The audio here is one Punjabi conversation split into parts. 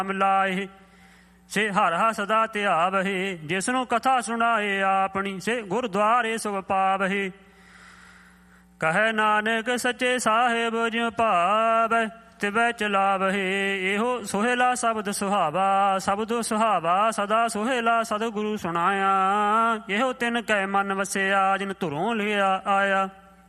ਲਾਏ। ਸੇ ਹਰ ਹਸਦਾ ਧਿਆਵਹਿ, ਜਿਸਨੂੰ ਕਥਾ ਸੁਣਾਏ ਆਪਣੀ, ਸੇ ਗੁਰਦੁਆਰੇ ਸੁਖ ਪਾਵਹਿ। ਕਹੈ ਨਾਨਕ ਸੱਚੇ ਸਾਹਿਬ ਜਿਉ ਭਾਵੈ, ਤਿਵੈ ਚਲਾਵਹਿ। ਇਹੋ ਸੋਹੇਲਾ ਸ਼ਬਦ ਸੁਹਾਵਾ, ਸ਼ਬਦੋ ਸੁਹਾਵਾ ਸਦਾ ਸੋਹੇਲਾ ਸਤਿਗੁਰੂ ਸੁਣਾਇਆ। ਇਹੋ ਤਿਨ ਕੈ ਮਨ ਵਸਿਆ, ਜਿਨ ਧੁਰੋਂ ਲਿਆ ਆਇਆ।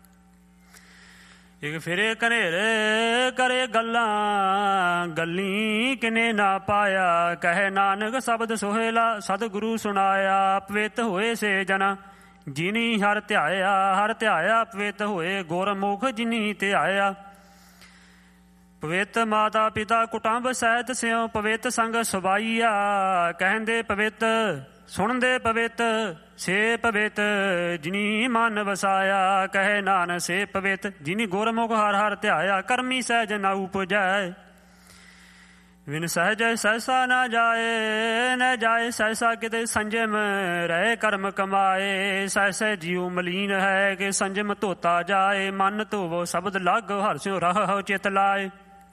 ਇੱਕ ਫਿਰੇ ਘਨੇਰੇ ਕਰੇ ਗੱਲਾਂ, ਗੱਲੀ ਕਿਨੇ ਨਾ ਪਾਇਆ। ਕਹੇ ਨਾਨਕ ਸ਼ਬਦ ਸੋਹੇਲਾ ਸਤਿਗੁਰੂ ਸੁਣਾਇਆ। ਪਵਿੱਤ ਹੋਏ ਸੇ ਜਨਾ ਜਿਨੀ ਹਰ ਧਿਆਇਆ, ਹਰ ਧਿਆਇਆ ਪਵਿੱਤ ਹੋਏ। ਗੁਰਮੁਖ ਜਿਨੀ ਧਿਆਇਆ। ਪਵਿੱਤ ਮਾਤਾ ਪਿਤਾ ਕੁਟੰਬ ਸਹਿਤ ਸਿਉ, ਪਵਿੱਤ ਸੰਗ ਸੁਭਾਈਆ। ਕਹਿੰਦੇ ਪਵਿੱਤ ਸੁਣਦੇ ਪਵਿੱਤ, ਸੇ ਪਵਿੱਤ ਜਿਨੀ ਮਨ ਵਸਾਇਆ। ਕਹੇ ਨਾਨਕ ਸੇ ਪਵਿੱਤ ਜਿਨੀ ਗੁਰਮੁਖ ਹਰ ਹਰ ਧਿਆਇਆ। ਕਰਮੀ ਸਹਿਜ ਨਾ ਉਪਜੈ, ਵਿਨ ਸਹਿਜ ਸਹਿਸਾ ਨਾ ਜਾਏ। ਨ ਜਾਏ ਸਹਿਸਾ ਕਿਤੇ ਸੰਜਮ ਰਹਿ ਕਰਮ ਕਮਾਏ। ਸਹਿਸੇ ਜੀਉ ਮਲੀਨ ਹੈ ਕਿ ਸੰਜਮ ਧੋਤਾ ਜਾਏ। ਮਨ ਧੋਵੋ ਸ਼ਬਦ ਲਾਗੋ ਹਰਿ ਸਿਉ ਰਹੋ ਚਿਤ ਲਾਏ।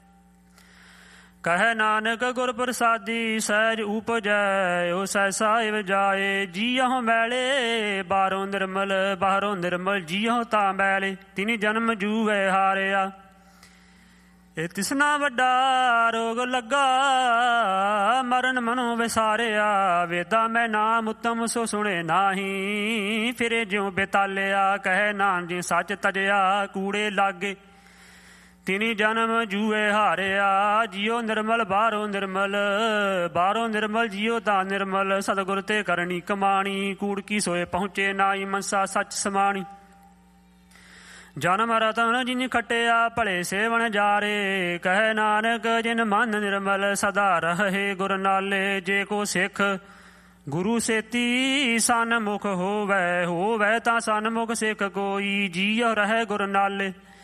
ਕਹੈ ਨਾਨਕ ਗੁਰ ਪ੍ਰਸਾਦੀ ਸਹਿਜ ਉਪਜੈ, ਉਹ ਸਹਿਸਾ ਇਵ ਜਾਏ। ਜੀਉ ਮੈਲੇ ਬਾਹਰੋਂ ਨਿਰਮਲ, ਬਾਹਰੋਂ ਨਿਰਮਲ ਜੀਉ ਤਾਂ ਮੈਲੇ। ਤਿਨੀ ਜਨਮ ਜੂਵੇ ਹਾਰਿਆ, ਇਹ ਤਿਸਨਾ ਵੱਡਾ ਰੋਗ ਲੱਗਾ। ਮਰਨ ਮਨੋਂ ਵਿਸਾਰਿਆ, ਵੇਦਾ ਮੈਂ ਨਾਮ ਉੱਤਮ ਸੋ ਸੁਣੇ ਨਾਹੀ। ਫਿਰੇ ਜਿਉ ਬੇਤਾਲਿਆ, ਕਹੈ ਨਾਨਕ ਜੀ ਸੱਚ ਤਜਿਆ। ਕੂੜੇ ਲਾਗੇ ਤਿਨੀ ਜਨਮ ਜੂਏ ਹਾਰਿਆ। ਜੀਉ ਨਿਰਮਲ ਬਾਹਰੋਂ ਨਿਰਮਲ, ਬਾਹਰੋਂ ਨਿਰਮਲ ਜੀਉ ਤਾਂ ਨਿਰਮਲ। ਸਤਿਗੁਰ ਤੇ ਕਰਨੀ ਕਮਾਣੀ, ਕੂੜ ਕੀ ਸੋਏ ਪਹੁੰਚੇ ਨਾਈ। ਮਨਸਾ ਸੱਚ ਸਮਾਣੀ, ਜਨਮ ਰਤਨ ਜਿਨ ਖਟਿਆ ਭਲੇ ਸੇਵਨ ਜਾਰੇ। ਕਹੈ ਨਾਨਕ ਜਿਨ ਮਨ ਨਿਰਮਲ ਸਦਾ ਰਹੇ ਗੁਰ ਨਾਲੇ। ਜੇ ਕੋ ਸਿੱਖ ਗੁਰੂ ਸੇਤੀ ਸਨਮੁਖ ਹੋਵੈ, ਹੋਵੈ ਤਾਂ ਸਨਮੁਖ ਸਿੱਖ ਕੋਈ। ਜੀਉ ਰਹੇ ਗੁਰ ਨਾਲੇ।